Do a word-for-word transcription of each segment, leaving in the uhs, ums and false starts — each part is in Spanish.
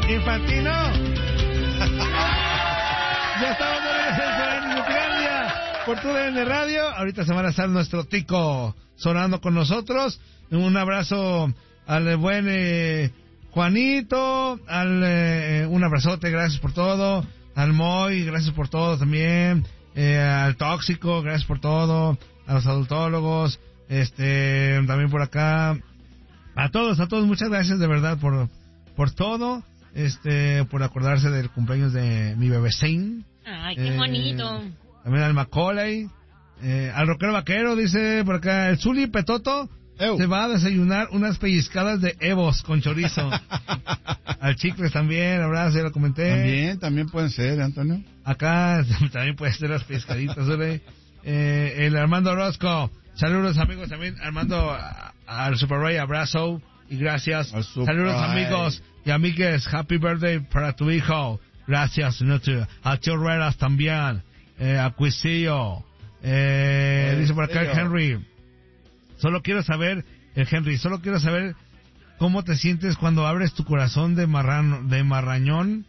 Infantino. Ya estamos de regreso en Nuclandia por tu D N Radio. Ahorita se van a estar nuestro Tico sonando con nosotros. Un abrazo al buen eh, Juanito, al eh, un abrazote, gracias por todo. Al Moy, gracias por todo también. Eh, al Tóxico, gracias por todo. A los adultólogos, este, también por acá. A todos, a todos, muchas gracias de verdad por por todo. Este, por acordarse del cumpleaños de mi bebé Zane. Ay, qué eh, bonito. También al Macaulay, eh, al rockero vaquero, dice por acá, el Zuli Petoto Ew. Se va a desayunar unas pellizcadas de Evos con chorizo. Al Chicles también, abrazo, ya lo comenté. También, también pueden ser, Antonio. Acá también pueden ser las pellizcaditas, ¿vale? eh, el Armando Orozco, saludos amigos también, Armando, al Super Ray, abrazo y gracias. Saludos amigos y amigues, happy birthday para tu hijo. Gracias, ¿no? A Tío Ruedas también, eh, a Cuisillo, eh, dice por acá el Henry. Solo quiero saber, el Henry, solo quiero saber cómo te sientes cuando abres tu corazón de marrano, de marrañón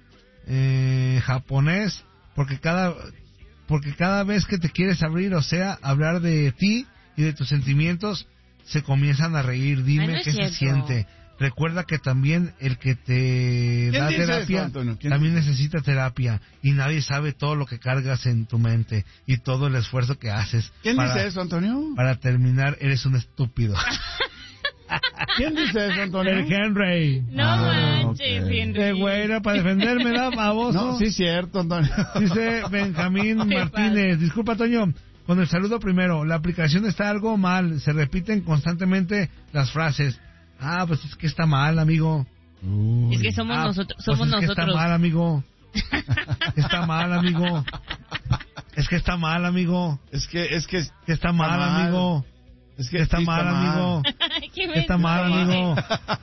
eh, japonés, porque cada, porque cada vez que te quieres abrir, o sea, hablar de ti y de tus sentimientos, se comienzan a reír. Dime. Ay, no qué se siente. Recuerda que también el que te da terapia eso, también necesita terapia, y nadie sabe todo lo que cargas en tu mente y todo el esfuerzo que haces. ¿Quién para, dice eso, Antonio? Para terminar, eres un estúpido. ¿Quién dice eso, Antonio? El Henry. No ah, manches, okay. Henry. Eh, güey, era para defenderme, ¿da, baboso? No, sí es cierto, Antonio. Dice Benjamín Martínez. Disculpa, Toño, con el saludo primero. La aplicación está algo mal. Se repiten constantemente las frases. Ah, pues es que está mal, amigo. Uy. Es que somos ah, nosotros. Somos pues es nosotros. Que está mal, amigo. Está mal, amigo. Es que está mal, amigo. Es que, es que, que está, mal, mal, amigo. Es que está, sí, mal, está mal, amigo. Está mal, amigo.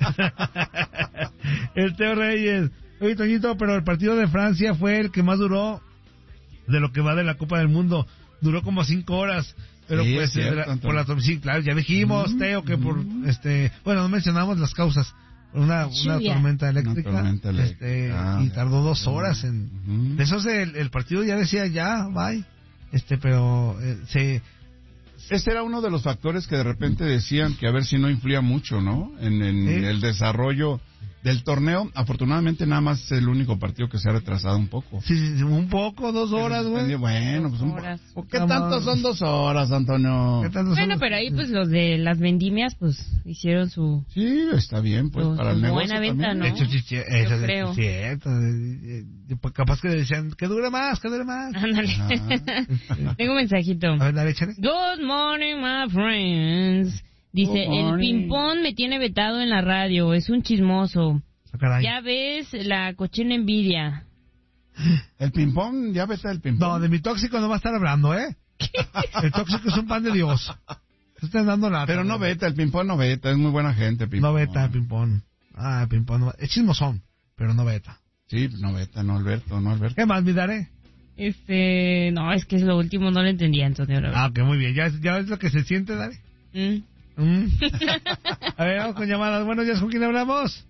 El Teo Reyes. Oye, Toñito, pero el partido de Francia fue el que más duró de lo que va de la Copa del Mundo. Duró como cinco horas. Pero sí, pues, cierto, la, por la sí, claro, ya dijimos, mm, Teo, que por, mm. este, bueno, no mencionamos las causas. Una, una tormenta eléctrica, una tormenta eléctrica. Este, ah, y tardó dos horas en, uh-huh. Eso es el, el partido ya decía, ya, bye. Este, pero, eh, se, Este era uno de los factores que de repente decían que a ver si no influía mucho, ¿no? En, en ¿sí? el desarrollo del torneo. Afortunadamente nada más es el único partido que se ha retrasado un poco. Sí, sí, un poco, dos horas, güey. Bueno, pues un poco. ¿Qué tanto son dos horas, Antonio? Bueno, pero ahí pues los de las vendimias pues hicieron su... Sí, está bien, pues su, para el negocio buena venta, también. ¿no? Eso sí, eso sí, creo. Sí, cierto. Capaz que decían que dure más, que dure más. Ándale. Ah. Tengo un mensajito. A ver, dale, échale. Good morning, my friends. Dice, el ping-pong me tiene vetado en la radio, es un chismoso. Oh, ya ves la cochina envidia. ¿El ping-pong? ¿Ya ves el ping-pong? No, de mi tóxico no va a estar hablando, ¿eh? El tóxico es un pan de Dios. Te están dando la... Pero no veta, el ping-pong no veta, es muy buena gente, ping-pong. No veta el ping-pong. Ah, el ping-pong no... Es chismosón, pero no veta. Sí, no veta, no Alberto, no Alberto. ¿Qué más, mi Daré? Este... No, es que es lo último, no lo entendía, Antonio. Ah, ok, muy bien. ¿Ya, ya ves lo que se siente, Daré? Mm. Mm. A ver, vamos con llamadas. Buenos días, ¿con quién hablamos?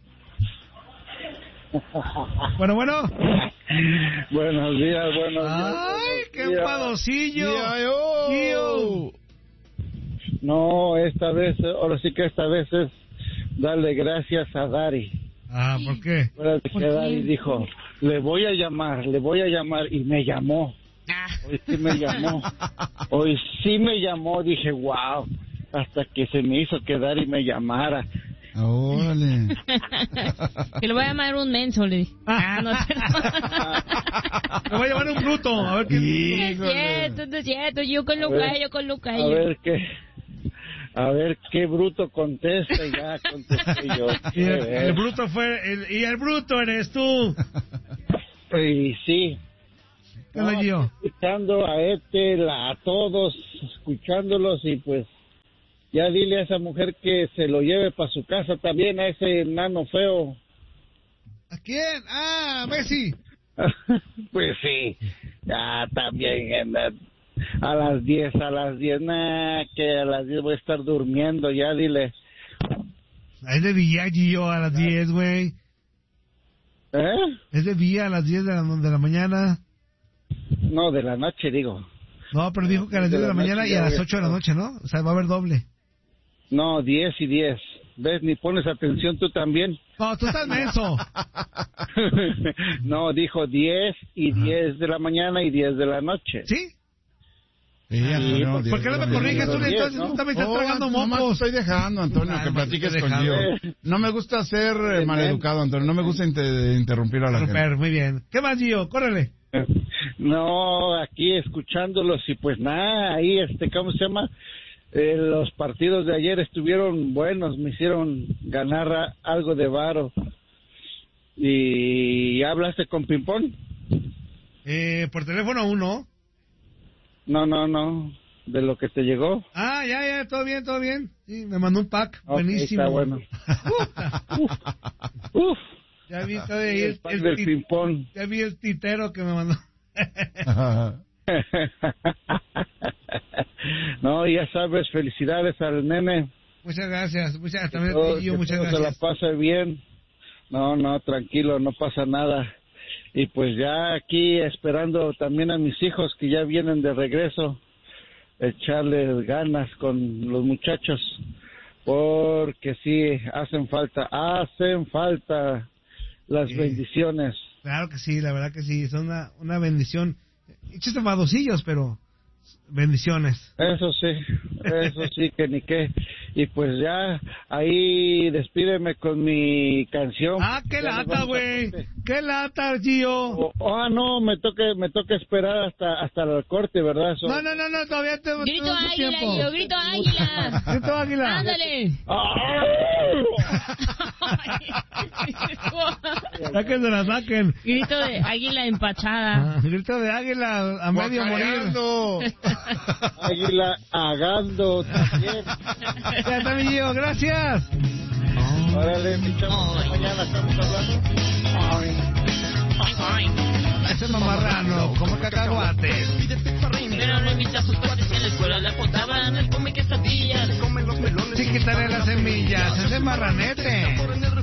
Bueno, bueno. Buenos días, buenos días. ¡Ay, qué enfadosillo! No, esta vez, ahora sí que esta vez es darle gracias a Dari. Ah, ¿por qué? ¿Por que qué? Dari dijo, le voy a llamar, le voy a llamar, y me llamó. Hoy sí me llamó. Hoy sí me llamó, dije, wow. Hasta que se me hizo quedar y me llamara. Órale. Que le voy a llamar un menso, le dije. Ah, no sé. Le voy a llamar un bruto. A ver qué. No es cierto, no es cierto. Yo con Lucas, yo con Lucas. A ver qué. A ver qué bruto contesta. Ya contesté yo. Y el, el bruto fue. El, y el bruto eres tú. Y sí. ¿Qué no, le dio? Escuchando a Ethel, a todos, escuchándolos y pues. Ya dile a esa mujer que se lo lleve para su casa también, a ese enano feo. ¿A quién? Ah, Messi. Pues sí, ya también a las diez, a las diez, nah, que a las diez voy a estar durmiendo, ya dile. Es de Villagio a las diez, güey. ¿Eh? Es de día a las diez de la, de la mañana. No, de la noche, digo. No, pero dijo que a las diez de la mañana y a las ocho de la noche, ¿no? O sea, va a haber doble. No, diez y diez. ¿Ves? Ni pones atención tú también. No, tú estás menso. No, dijo diez y diez de la mañana y diez de la noche. ¿Sí? Sí, Antonio, ¿Por qué no me corriges tú entonces? ¿no? Tú también estás Oh, tragando nomás mocos. te estoy dejando, Antonio, Ah, que nomás platiques te estoy conmigo. dejando. No me gusta ser eh, maleducado, Antonio. No me gusta inter- interrumpir a la gente. Super, muy bien. ¿Qué más, Gio? Córrele. No, aquí escuchándolos y pues nada, ahí, este, ¿cómo se llama? Eh, los partidos de ayer estuvieron buenos, me hicieron ganar a- algo de varo. ¿Y hablaste con Pimpón? Eh, por teléfono uno. No, no, no, de lo que te llegó. Ah, ya, ya, todo bien, todo bien. Sí, me mandó un pack, Ok, buenísimo. está bueno. Uf, Uf, ya vi todo ahí el, el pack el del ti- Pimpón. ya vi el titero que me mandó. No, ya sabes, felicidades al nene. Muchas gracias, muchas, Que también todo- a ti, Gio, que muchas todo gracias. se la pase bien. No, no, tranquilo, no pasa nada. Y pues ya aquí esperando también a mis hijos que ya vienen de regreso, echarles ganas con los muchachos, porque sí, hacen falta, hacen falta las Sí. bendiciones. Claro que sí, la verdad que sí, son una, una bendición. Hechos madosillos, pero bendiciones. Eso sí, eso sí, que ni qué. Y pues ya, ahí despídeme con mi canción. Ah, qué Ya nos lata, vamos a güey. corte. Qué lata, Gio. Oh, ah, no, me toca, me toca esperar hasta hasta el corte, ¿verdad? Eso. No, no, no, no, todavía te Grito tenemos águila, tiempo. Gio, grito águila. Grito águila. Ándale. Ya que se la saquen. Grito de águila empachada. Ah, grito de águila a medio morir. Guacareando. Águila agando también. Ya está, mi Gio, gracias. Órale, mi chavo, mañana estamos hablando. Ese mamarrano, como cacahuates. Pero no invita a sus cuates que en la escuela le apuntaban el come quesadillas. Sí, quitarle las semillas, ese marranete.